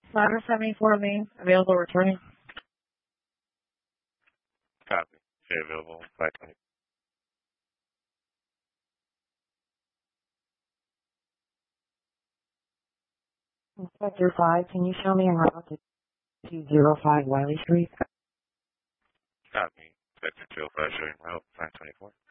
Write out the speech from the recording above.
Ladder 74 lane, available returning. Copy. Stay available. 520. Inspector 5, can you show me en route to 205 Wiley Street? Copy. Inspector 205 showing route 524.